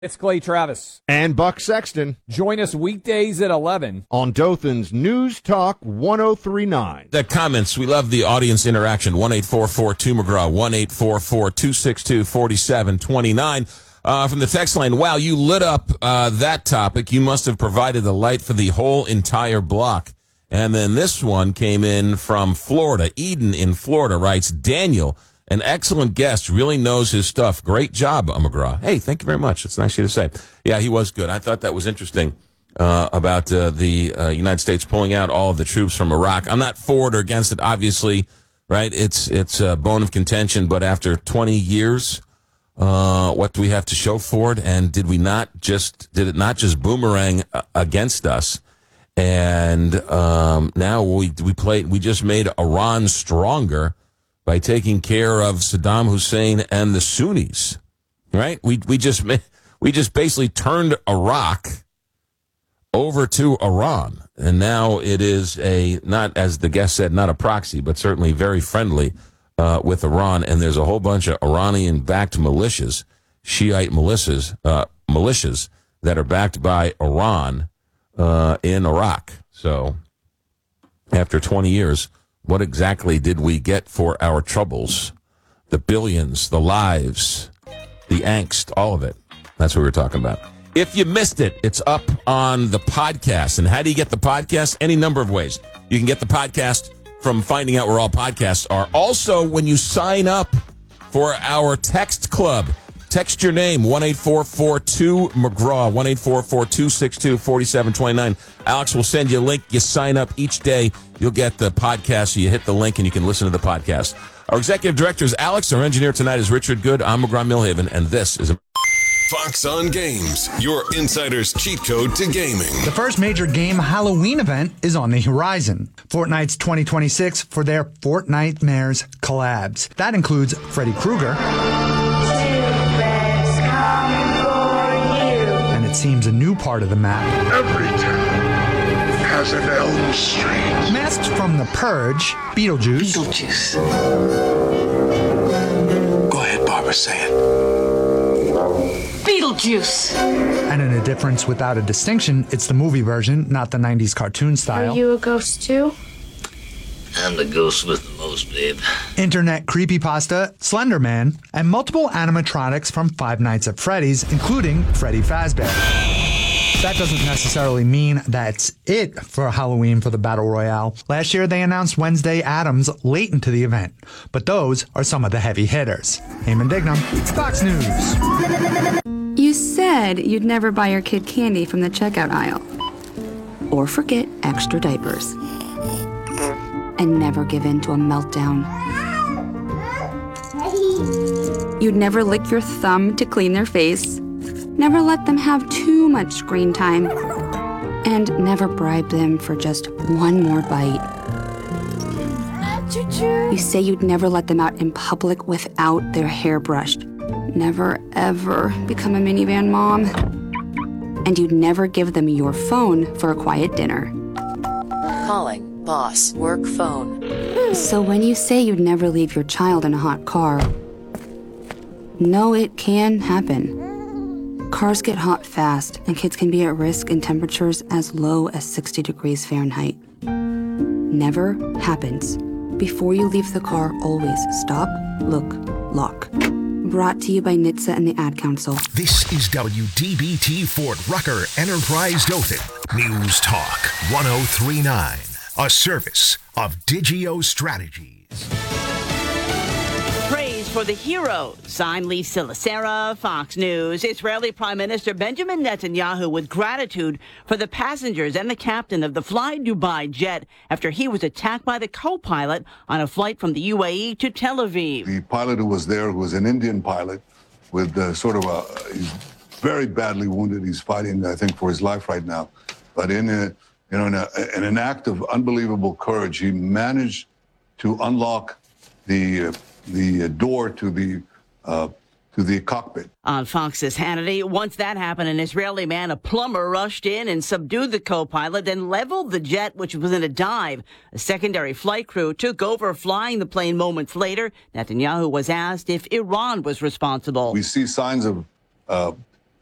It's Clay Travis. And Buck Sexton. Join us weekdays at 11 on Dothan's News Talk 1039. The comments, we love the audience interaction. 1-844-2-McGraw, 1-844-262-4729. From the text line, wow, you lit up that topic. You must have provided the light for the whole entire block. And then this one came in from Florida. Eden in Florida writes, Daniel, an excellent guest, really knows his stuff. Great job, McGraw. Hey, thank you very much. It's nice of you to say. Yeah, he was good. I thought that was interesting about the United States pulling out all of the troops from Iraq. I'm not for it or against it, obviously, right? It's a bone of contention, but after 20 years, what do we have to show for it? And did it not just boomerang against us? And now we just made Iran stronger by taking care of Saddam Hussein and the Sunnis, right? We just basically turned Iraq over to Iran, and now it is not, as the guest said, not a proxy, but certainly very friendly with Iran. And there's a whole bunch of Iranian-backed militias, Shiite militias that are backed by Iran in Iraq. So after 20 years. What exactly did we get for our troubles? The billions, the lives, the angst, all of it. That's what we're talking about. If you missed it, it's up on the podcast. And how do you get the podcast? Any number of ways. You can get the podcast from finding out where all podcasts are. Also, when you sign up for our text club, text your name, 1-844-2-McGraw, 1-844-262-4729. Alex will send you a link. You sign up each day. You'll get the podcast, so you hit the link and you can listen to the podcast. Our executive director is Alex. Our engineer tonight is Richard Good. I'm McGraw Millhaven, and this is Fox on Games, your insider's cheat code to gaming. The first major game Halloween event is on the horizon. Fortnite's 2026 for their Fortnitemares collabs. That includes Freddy Krueger. And it seems a new part of the map. Every town has an Elm Street. Masks from The Purge, Beetlejuice. Go ahead, Barbara, say it. Beetlejuice. And in A Difference Without a Distinction, it's the movie version, not the 90s cartoon style. Are you a ghost too? I'm the ghost with the most, babe. Internet creepypasta, Slender Man, and multiple animatronics from Five Nights at Freddy's, including Freddy Fazbear. That doesn't necessarily mean that's it for Halloween for the Battle Royale. Last year, they announced Wednesday Addams late into the event, but those are some of the heavy hitters. Eamon Dignam, Fox News. You said you'd never buy your kid candy from the checkout aisle. Or forget extra diapers. And never give in to a meltdown. You'd never lick your thumb to clean their face. Never let them have too much screen time. And never bribe them for just one more bite. You say you'd never let them out in public without their hair brushed. Never, ever become a minivan mom. And you'd never give them your phone for a quiet dinner. Calling boss work phone. So when you say you'd never leave your child in a hot car, no, it can happen. Cars get hot fast, and kids can be at risk in temperatures as low as 60 degrees Fahrenheit. Never happens. Before you leave the car, always stop, look, lock. Brought to you by NHTSA and the Ad Council. This is WDBT Fort Rucker Enterprise Dothan. News Talk 1039. A service of Digio Strategies. Praise for the heroes. I'm Lisa Lacera, Fox News. Israeli Prime Minister Benjamin Netanyahu with gratitude for the passengers and the captain of the Fly Dubai jet after he was attacked by the co-pilot on a flight from the UAE to Tel Aviv. The pilot who was there was an Indian pilot with he's very badly wounded. He's fighting, I think, for his life right now. But in an act of unbelievable courage, he managed to unlock the door to the cockpit. On Fox's Hannity, once that happened, an Israeli man, a plumber, rushed in and subdued the co-pilot, then leveled the jet, which was in a dive. A secondary flight crew took over flying the plane moments later. Netanyahu was asked if Iran was responsible. We see signs of